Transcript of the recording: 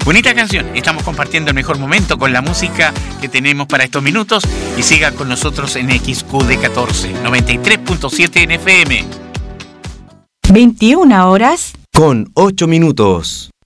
Bonita canción. Estamos compartiendo el mejor momento con la música que tenemos para estos minutos. Y siga con nosotros en XQD14, 93.7 en FM. 21 horas con 8 minutos.